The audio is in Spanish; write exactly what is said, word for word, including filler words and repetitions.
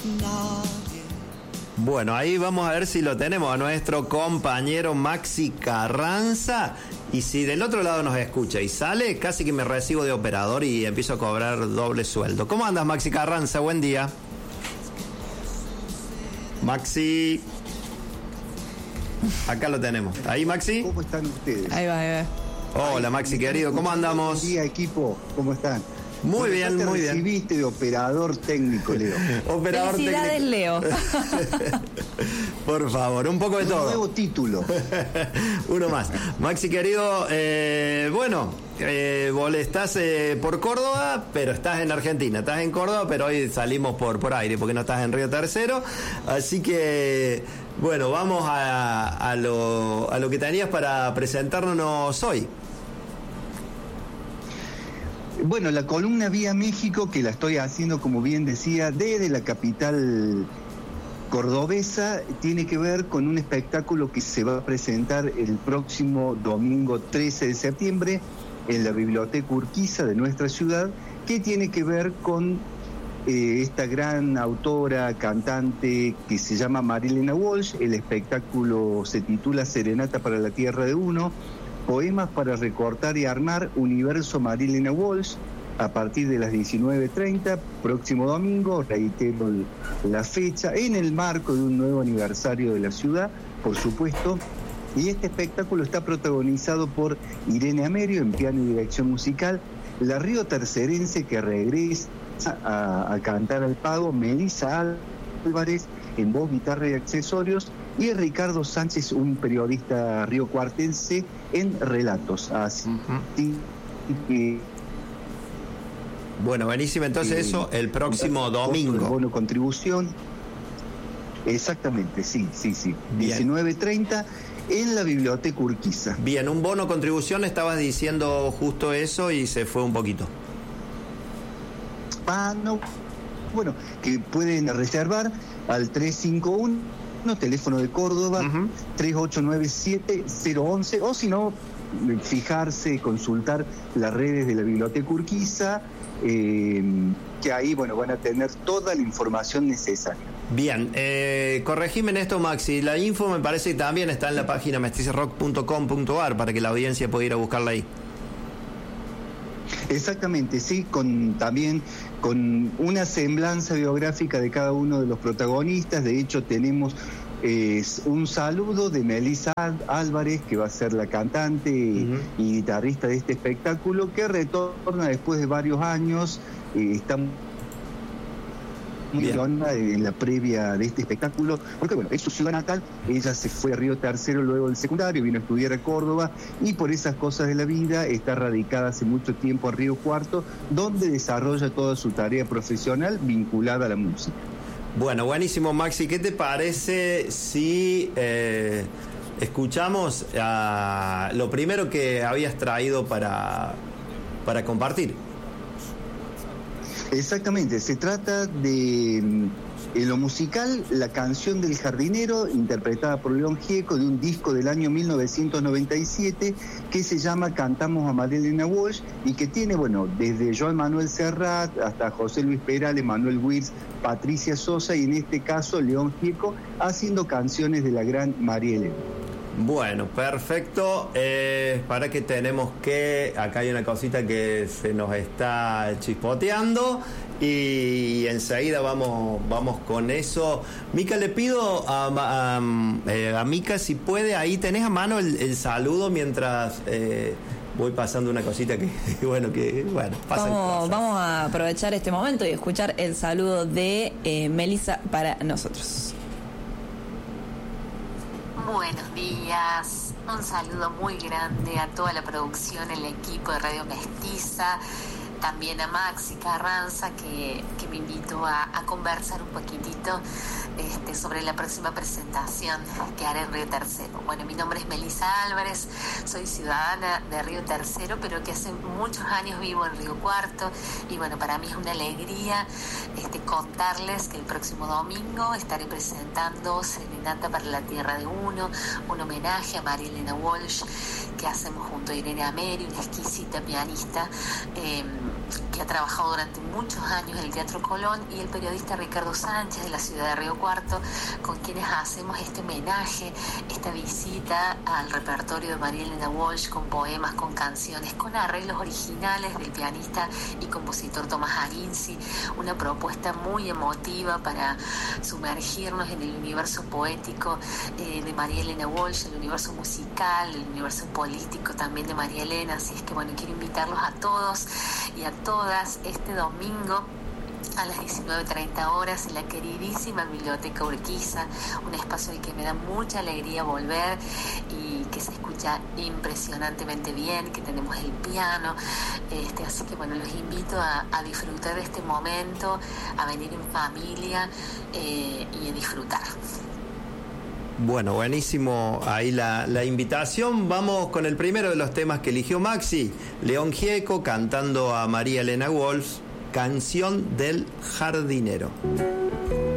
Bueno, ahí vamos a ver si lo tenemos a nuestro compañero Maxi Carranza. Y si del otro lado nos escucha y sale, casi que me recibo de operador y empiezo a cobrar doble sueldo. ¿Cómo andas, Maxi Carranza? Buen día. Maxi. Acá lo tenemos. ¿Ahí, Maxi? ¿Cómo están ustedes? Ahí va, ahí va. Hola, Maxi, querido. ¿Cómo andamos? Buen día, equipo. ¿Cómo están? Muy bueno, bien, te muy bien. recibiste de operador técnico, Leo. Operador Felicidades, técnico. Leo. Por favor, un poco de Un todo. nuevo título. Uno más. Maxi, querido, eh, bueno, eh, vos estás eh, por Córdoba, pero estás en Argentina. Estás en Córdoba, pero hoy salimos por, por aire, porque no estás en Río Tercero. Así que, bueno, vamos a, a, lo, a lo que tenías para presentarnos hoy. Bueno, la columna Vía México, que la estoy haciendo, como bien decía, desde la capital cordobesa, tiene que ver con un espectáculo que se va a presentar el próximo domingo trece de septiembre en la Biblioteca Urquiza de nuestra ciudad, que tiene que ver con eh, esta gran autora, cantante que se llama Marilena Walsh. El espectáculo se titula Serenata para la Tierra de Uno, Poemas para recortar y armar, Universo Marilena Walsh, a partir de las diecinueve treinta, próximo domingo, reitero la fecha, en el marco de un nuevo aniversario de la ciudad, por supuesto. Y este espectáculo está protagonizado por Irene Amerio en piano y dirección musical, la río tercerense que regresa a, a cantar al pago, Melissa Álvarez en voz, guitarra y accesorios, y Ricardo Sánchez, un periodista riocuartense, en relatos. Así que... Bueno, buenísimo. Entonces eh, eso el próximo domingo. El bono contribución. Exactamente, sí, sí, sí. diecinueve treinta en la Biblioteca Urquiza. Bien, un bono contribución, estabas diciendo justo eso y se fue un poquito. Ah, no. Bueno, que pueden reservar al tres cinco uno, teléfono de Córdoba, uh-huh. tres ocho nueve siete cero once, o si no, fijarse, consultar las redes de la Biblioteca Urquiza, eh, que ahí, bueno, van a tener toda la información necesaria. Bien, eh, corregime en esto, Maxi, la info me parece que también está en la página mestiza rock punto com punto a r para que la audiencia pueda ir a buscarla ahí. Exactamente, sí, con también con una semblanza biográfica de cada uno de los protagonistas. De hecho, tenemos eh, un saludo de Melissa Álvarez, que va a ser la cantante uh-huh. y guitarrista de este espectáculo, que retorna después de varios años. Eh, está muy onda en la previa de este espectáculo, porque bueno, es su ciudad natal. Ella se fue a Río Tercero luego del secundario, vino a estudiar a Córdoba y por esas cosas de la vida está radicada hace mucho tiempo a Río Cuarto, donde desarrolla toda su tarea profesional vinculada a la música. Bueno, buenísimo, Maxi. ¿Qué te parece si eh, escuchamos uh, lo primero que habías traído para, para compartir? Exactamente, se trata de, en lo musical, La canción del jardinero, interpretada por León Gieco, de un disco del año mil novecientos noventa y siete que se llama Cantamos a Marilena Walsh, y que tiene, bueno, desde Joan Manuel Serrat hasta José Luis Perales, Manuel Wirtz, Patricia Sosa y en este caso León Gieco, haciendo canciones de la gran María Elena. Bueno, perfecto. Eh, para que tenemos que... Acá hay una cosita que se nos está chispoteando y enseguida vamos vamos con eso. Mica, le pido a, a, eh, a Mica si puede, ahí tenés a mano el, el saludo mientras eh, voy pasando una cosita que, bueno, que bueno, pasan vamos, cosas. Vamos a aprovechar este momento y escuchar el saludo de eh, Melissa para nosotros. Buenos días, un saludo muy grande a toda la producción, el equipo de Radio Mestiza, también a Maxi Carranza que, que me invitó a, a conversar un poquitito este, sobre la próxima presentación que haré en Río Tercero. Bueno, mi nombre es Melissa Álvarez, soy ciudadana de Río Tercero, pero que hace muchos años vivo en Río Cuarto, y bueno, para mí es una alegría este, contarles que el próximo domingo estaré presentando Serenata para la Tierra de Uno, un homenaje a María Elena Walsh que hacemos junto a Irene Amerio, una exquisita pianista, eh, que ha trabajado durante muchos años en el Teatro Colón, y el periodista Ricardo Sánchez de la ciudad de Río Cuarto, con quienes hacemos este homenaje, esta visita al repertorio de María Elena Walsh, con poemas, con canciones, con arreglos originales del pianista y compositor Tomás Arinzi, una propuesta muy emotiva para sumergirnos en el universo poético eh, de María Elena Walsh, el universo musical, el universo político también de María Elena. Así es que bueno, quiero invitarlos a todos y a todas este domingo a las diecinueve treinta horas en la queridísima Biblioteca Urquiza, un espacio al que me da mucha alegría volver y que se escucha impresionantemente bien, que tenemos el piano, este, así que bueno, los invito a, a disfrutar de este momento, a venir en familia eh, y a disfrutar. Bueno, buenísimo ahí la, la invitación. Vamos con el primero de los temas que eligió Maxi, León Gieco cantando a María Elena Walsh, Canción del Jardinero.